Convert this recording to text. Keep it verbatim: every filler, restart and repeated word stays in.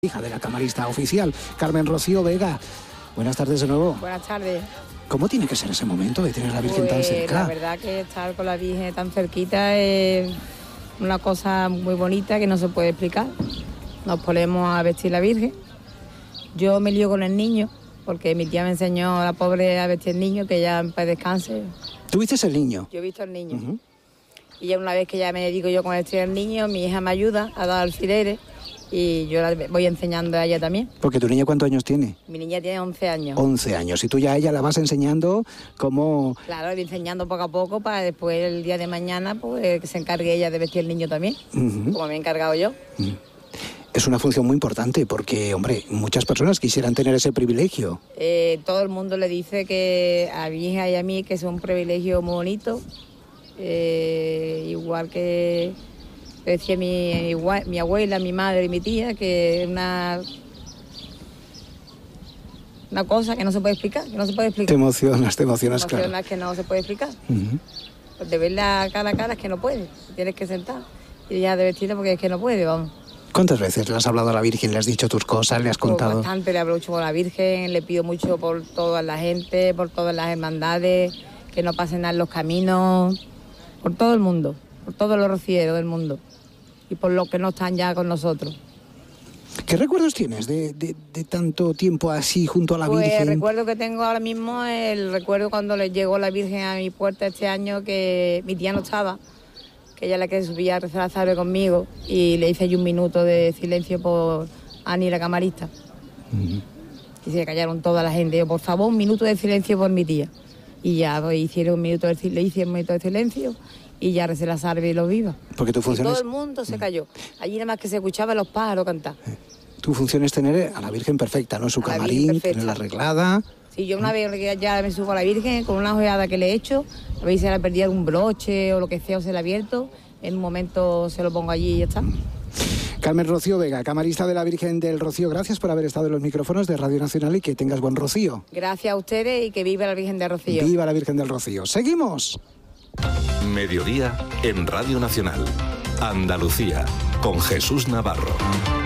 Hija de la camarista oficial, Carmen Rocío Vega. Buenas tardes de nuevo. Buenas tardes. ¿Cómo tiene que ser ese momento de tener a la Virgen pues, tan cerca? La verdad que estar con la Virgen tan cerquita es una cosa muy bonita que no se puede explicar. Nos ponemos a vestir la Virgen. Yo me lío con el niño, porque mi tía me enseñó a la pobre a vestir el niño, que ya en paz descanse. ¿Tú viste el niño? Yo he visto el niño. Uh-huh. Y ya una vez que ya me dedico yo con vestir el niño, mi hija me ayuda a dar alfileres. Y yo la voy enseñando a ella también. Porque tu niña, ¿cuántos años tiene? Mi niña tiene once años. once años. Y tú ya a ella la vas enseñando cómo... Claro, la voy enseñando poco a poco para después el día de mañana pues que se encargue ella de vestir el niño también, uh-huh. como me he encargado yo. Uh-huh. Es una función muy importante porque, hombre, muchas personas quisieran tener ese privilegio. Eh, todo el mundo le dice que a mi hija y a mí que es un privilegio muy bonito, eh, igual que... decía mi, mi, mi abuela, mi madre y mi tía, que es una, una cosa que no se puede explicar, que no se puede explicar. Te emocionas, te emocionas, te emocionas claro. que no se puede explicar. Uh-huh. Pues de verla cara a cara es que no puedes, tienes que sentar y ya de vestirla porque es que no puede, vamos. ¿Cuántas veces le has hablado a la Virgen, le has dicho tus cosas, le has contado? Pues bastante, le hablo mucho con la Virgen, le pido mucho por toda la gente, por todas las hermandades, que no pasen nada en los caminos, por todo el mundo, por todos los rocieros del mundo. Y por los que no están ya con nosotros. ¿Qué recuerdos tienes de, de, de tanto tiempo así junto a la pues Virgen? El recuerdo que tengo ahora mismo es el recuerdo cuando le llegó la Virgen a mi puerta este año, que mi tía no estaba, que ella la que subía a rezar a Salve conmigo, y le hice yo un minuto de silencio por Ani, la camarista. Uh-huh. Y se callaron toda la gente. Yo, por favor, un minuto de silencio por mi tía. Y ya pues, hicieron un minuto de, le hice un minuto de silencio. Y ya recé la salve y lo viva. Porque tu función y todo es... el mundo se cayó. Allí nada más que se escuchaba los pájaros cantar. Tu función es tener a la Virgen perfecta, ¿no? Su camarín, tenerla arreglada. Sí, yo una vez ya me subo a la Virgen con una ojeada que le he hecho, a ver si se le perdía algún broche o lo que sea, o se le ha abierto, en un momento se lo pongo allí y ya está. Carmen Rocío Vega, camarista de la Virgen del Rocío, gracias por haber estado en los micrófonos de Radio Nacional y que tengas buen rocío. Gracias a ustedes y que viva la Virgen del Rocío. Viva la Virgen del Rocío. ¡Seguimos! Mediodía en Radio Nacional. Andalucía, con Jesús Navarro.